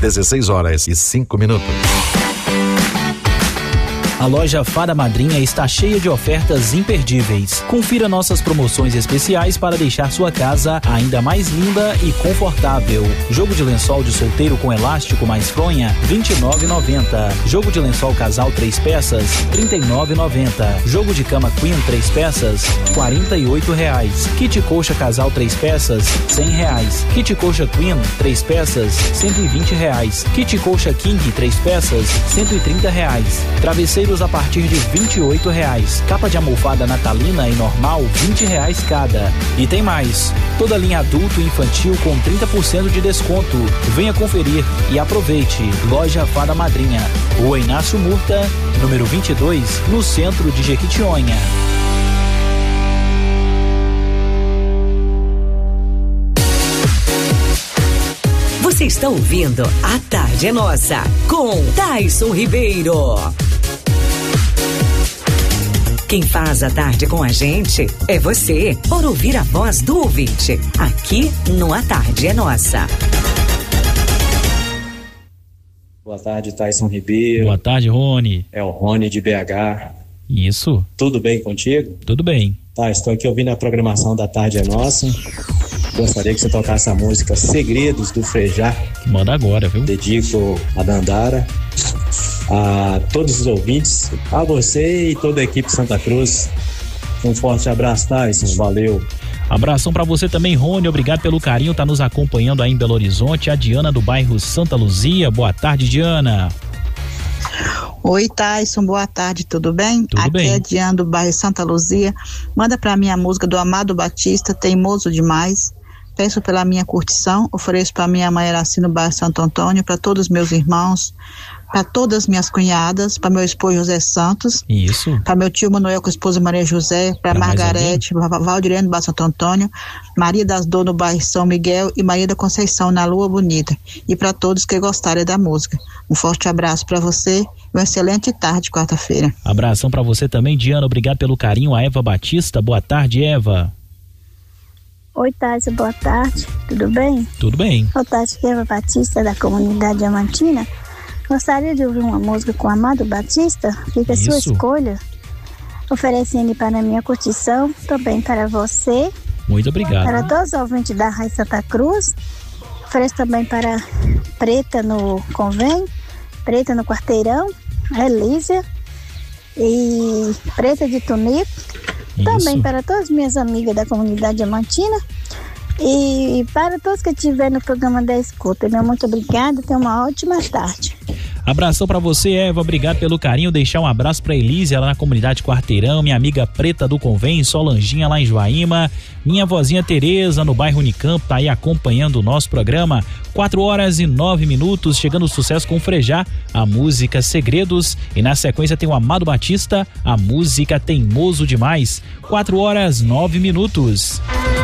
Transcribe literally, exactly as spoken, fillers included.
dezesseis horas e cinco minutos. A loja Fada Madrinha está cheia de ofertas imperdíveis. Confira nossas promoções especiais para deixar sua casa ainda mais linda e confortável. Jogo de lençol de solteiro com elástico mais fronha, vinte e nove reais e noventa centavos. Jogo de lençol casal três peças, trinta e nove reais e noventa centavos. Jogo de cama queen três peças, quarenta e oito reais. Kit colcha casal três peças, cem reais. Kit colcha queen três peças, cento e vinte reais. Kit colcha king três peças, cento e trinta reais. Travesseiro a partir de vinte e oito reais. Capa de almofada natalina e normal, vinte reais cada. E tem mais. Toda linha adulto e infantil com trinta por cento de desconto. Venha conferir e aproveite. Loja Fada Madrinha. Rua Inácio Murta, número vinte e dois, no centro de Jequitinhonha. Você está ouvindo A Tarde é Nossa, com Taison Ribeiro. Quem faz a tarde com a gente é você, por ouvir a voz do ouvinte, aqui no A Tarde é Nossa. Boa tarde, Taison Ribeiro. Boa tarde, Rony. É o Rony de B H. Isso. Tudo bem contigo? Tudo bem. Tá, estou aqui ouvindo a programação da Tarde é Nossa. Gostaria que você tocasse a música Segredos do Frejá. Manda agora, viu? Dedico a Dandara, a todos os ouvintes, a você e toda a equipe Santa Cruz. Um forte abraço, Taison. Valeu. Abração pra você também, Rony. Obrigado pelo carinho. Tá nos acompanhando aí em Belo Horizonte. A Diana do bairro Santa Luzia. Boa tarde, Diana. Oi, Taison, boa tarde, tudo bem? Tudo Aqui bem. é Diana do bairro Santa Luzia. Manda pra mim a música do Amado Batista, Teimoso Demais. Peço pela minha curtição, ofereço para minha mãe Eraci no bairro Santo Antônio, para todos os meus irmãos, para todas as minhas cunhadas, para meu esposo José Santos. Isso. Para meu tio Manuel com a esposa Maria José, para Margarete, Valdirene no bairro Santo Antônio, Maria das Dores no bairro São Miguel e Maria da Conceição na Lua Bonita. E para todos que gostarem da música. Um forte abraço para você e uma excelente tarde, quarta-feira. Abração para você também, Diana. Obrigado pelo carinho. A Eva Batista. Boa tarde, Eva. Oi, Taison, boa tarde, tudo bem? Tudo bem. Boa tarde, Eva Batista, da comunidade Diamantina. Gostaria de ouvir uma música com Amado Batista, fica a sua escolha. Oferecendo para minha curtição, também para você. Muito obrigado. Para todos os ouvintes da Rádio Santa Cruz. Ofereço também para Preta no Convém, Preta no Quarteirão, Elísia e Preta de Tunico. Também Isso. para todas as minhas amigas da comunidade Diamantina e para todos que estiverem no programa da escuta. Meu muito obrigada, tenha uma ótima tarde. Abração pra você, Eva, obrigado pelo carinho. Deixar um abraço pra Elísia lá na comunidade Quarteirão, minha amiga Preta do Convém, Solanginha lá em Joaíma, minha vozinha Tereza no bairro Unicamp, tá aí acompanhando o nosso programa. quatro horas e nove minutos, chegando o sucesso com o Frejá, a música Segredos, e na sequência tem o Amado Batista, a música Teimoso Demais. quatro horas nove minutos.